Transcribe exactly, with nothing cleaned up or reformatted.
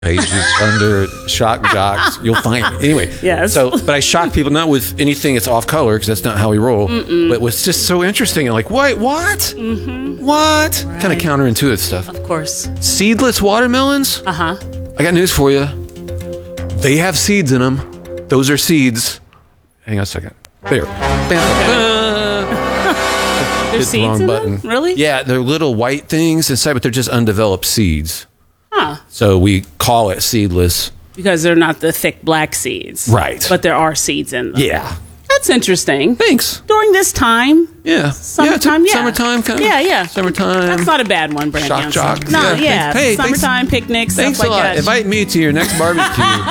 pages under shock jocks. You'll find it. Anyway. Yes. So, but I shock people not with anything that's off color because that's not how we roll. Mm-mm. But it's just so interesting. I'm like, wait, what? Mm-hmm. What? Right. Kind of counterintuitive stuff. Of course. Seedless watermelons? Uh huh. I got news for you. They have seeds in them. Those are seeds. Hang on a second. There. There's seeds wrong in button. them? Really? Yeah, they're little white things inside, but they're just undeveloped seeds. Huh. So we call it seedless. Because they're not the thick black seeds. Right. But there are seeds in them. Yeah. That's interesting. Thanks. During this time. Yeah. Summertime, yeah. Summertime, kind of. Yeah, yeah. Summertime. That's not a bad one, Brandon. Shock jock. No, yeah. yeah. Hey, Summertime thanks, picnics, thanks stuff like a lot. that. Invite me to your next barbecue.